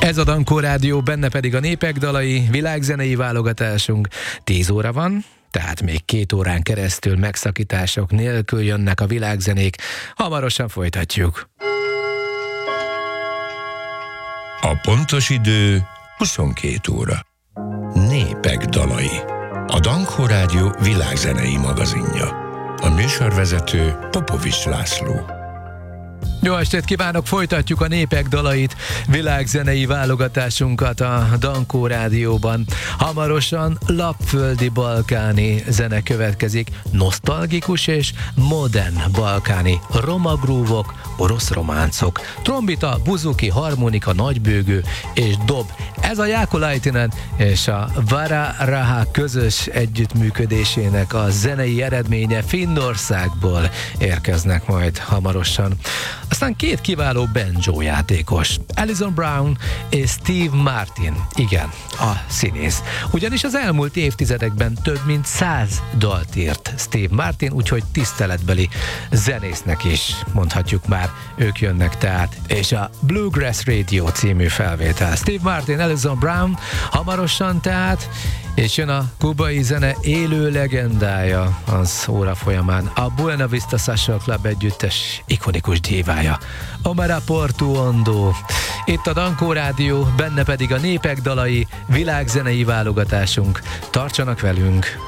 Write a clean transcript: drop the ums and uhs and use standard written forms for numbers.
Ez a Dankó Rádió, benne pedig a népek dalai, világzenei válogatásunk. 10 óra van, tehát még 2 órán keresztül megszakítások nélkül jönnek a világzenék. Hamarosan folytatjuk. A pontos idő 22 óra. Népek dalai. A Dankó Rádió világzenei magazinja. A műsorvezető Popovics László. Jó estét kívánok, folytatjuk a népek dalait, világzenei válogatásunkat a Dankó Rádióban. Hamarosan lapföldi balkáni zene következik, nosztalgikus és modern balkáni romagrúvok, orosz románcok, trombita, buzuki, harmonika, nagybőgő és dob. Ez a Jáko Laitinen és a Vara Raha közös együttműködésének a zenei eredménye. Finnországból érkeznek majd hamarosan. Aztán 2 kiváló banjo játékos, Alison Brown és Steve Martin, igen, a színész. Ugyanis az elmúlt évtizedekben több mint 100 dalt írt Steve Martin, úgyhogy tiszteletbeli zenésznek is mondhatjuk már, ők jönnek tehát. És a Bluegrass Radio című felvétel. Steve Martin, Alison Brown, hamarosan tehát, és jön a kubai zene élő legendája az óra folyamán, a Buena Vista Social Club együttes ikonikus dívája, Omar Portuondo. Itt a Dankó Rádió, benne pedig a népek dalai, világzenei válogatásunk. Tartsanak velünk!